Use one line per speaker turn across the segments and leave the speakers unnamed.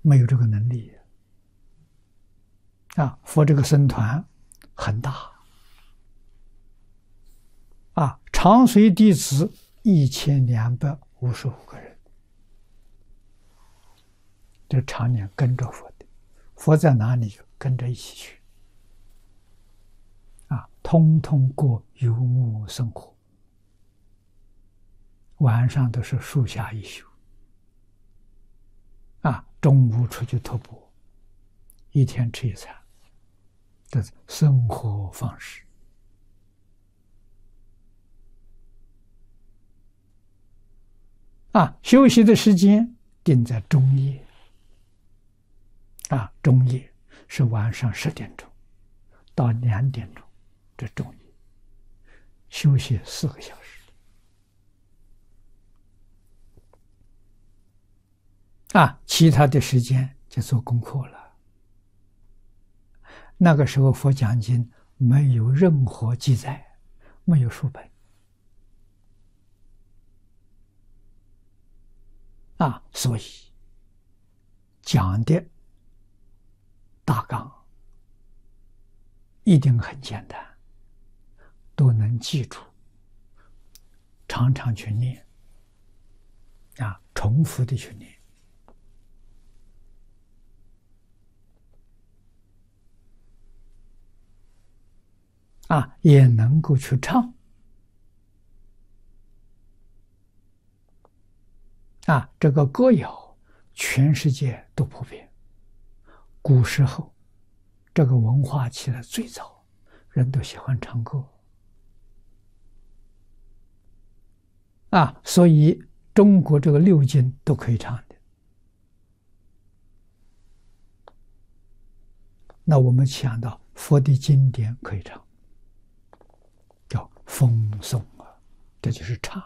没有这个能力啊。佛这个僧团很大啊，常随弟子1255个人，这常年跟着佛的，佛在哪里就跟着一起去啊，通通过游牧生活，晚上都是树下一宿啊，中午出去徒步，一天吃一餐，这是生活方式啊。休息的时间定在中夜啊，中夜是晚上10点钟到2点钟，这中夜休息4个小时啊，其他的时间就做功课了。那个时候佛讲经没有任何记载，没有书本啊，所以讲的大纲一定很简单，都能记住，常常去念啊，重复的去念啊，也能够去唱啊。这个歌谣全世界都普遍，古时候这个文化起来最早，人都喜欢唱歌啊，所以中国这个6经都可以唱的。那我们想到佛的经典可以唱，叫风颂啊，这就是唱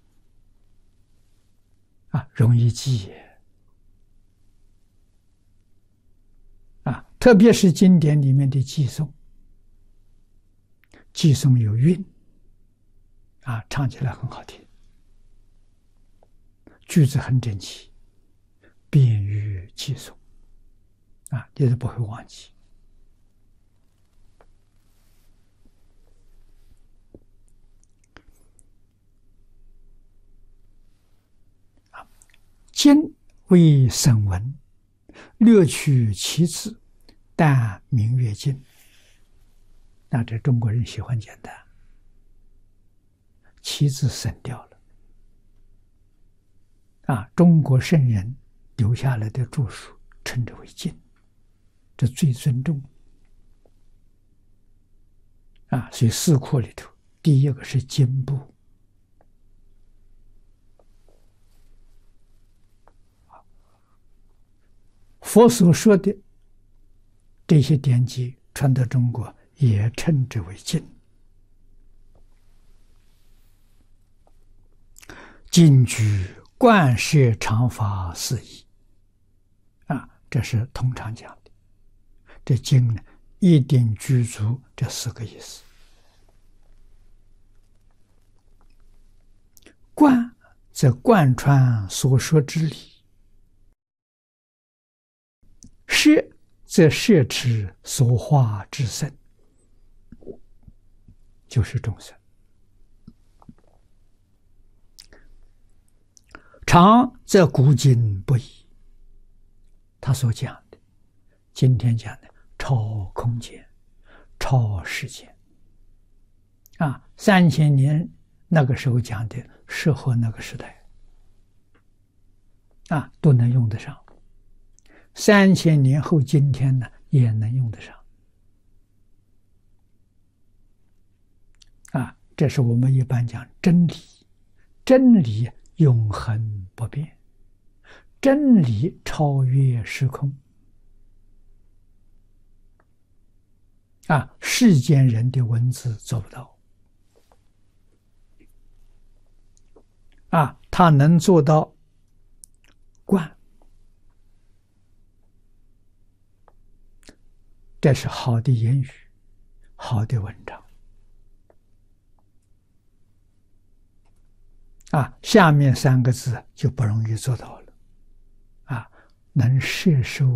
啊，容易记啊，特别是经典里面的偈颂，偈颂有韵啊，唱起来很好听，句子很整齐，便于记诵啊，也是不会忘记啊。经为省文，略去其字，但名曰经。那这中国人喜欢简单，其字省掉了啊。中国圣人留下来的著述称之为经，这最尊重啊。所以四库里头第一个是经部，佛所说的这些典籍传到中国也称之为经。经居贯摄常法4义啊，这是通常讲的。这经呢，一定具足这4个意思。贯则贯穿所说之理，摄则摄持所化之身，就是众生。常则古今不移，他所讲的，今天讲的超空间、超时间啊，3000年那个时候讲的，适合那个时代啊，都能用得上。3000年后今天呢，也能用得上啊。这是我们一般讲真理，真理永恒不变，真理超越时空啊，世间人的文字做不到啊，他能做到贯，这是好的言语，好的文章啊。下面3个字就不容易做到了啊， 能摄受